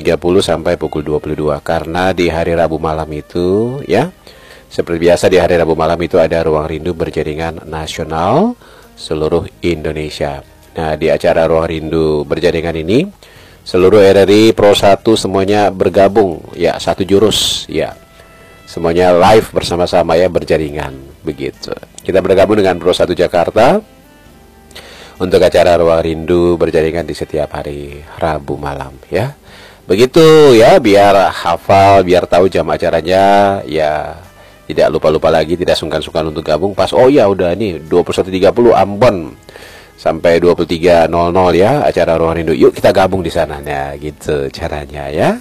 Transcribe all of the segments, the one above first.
19.30 sampai pukul 22. Karena di hari Rabu malam itu ya, seperti biasa di hari Rabu malam itu ada Ruang Rindu berjaringan nasional seluruh Indonesia. Nah, di acara Ruang Rindu berjaringan ini seluruh RRI Pro 1 semuanya bergabung ya, satu jurus ya. Semuanya live bersama-sama ya, berjaringan begitu. Kita bergabung dengan Pro 1 Jakarta untuk acara Ruang Rindu berjaringan di setiap hari Rabu malam ya. Begitu ya, biar hafal, biar tahu jam acaranya ya. Tidak lupa-lupa lagi, tidak sungkan-sungkan untuk gabung pas. Oh ya udah nih 21.30 Ambon sampai 23.00 ya acara Ruang Rindu. Yuk kita gabung di sana. Nah, gitu caranya ya.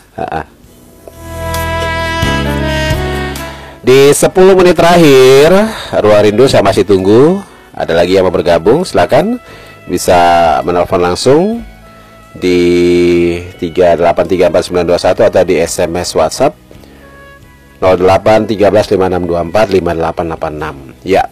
Di 10 menit terakhir Ruang Rindu saya masih tunggu. Ada lagi yang mau bergabung, silakan bisa menelpon langsung di 3834921 atau di SMS WhatsApp 081356245886 ya.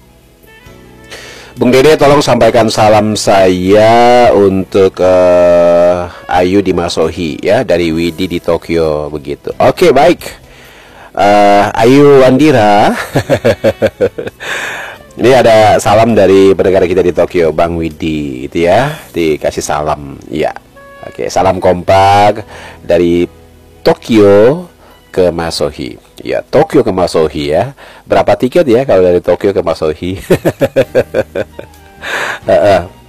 Bung Dede tolong sampaikan salam saya untuk Ayu Dimasohi ya, dari Widi di Tokyo begitu. Oke, baik. Ayu Wandira. Ini ada salam dari pendengar kita di Tokyo, Bang Widi itu ya, dikasih salam ya. Oke, salam kompak dari Tokyo ke Masohi. Ya, Tokyo ke Masohi ya. Berapa tiket ya kalau dari Tokyo ke Masohi?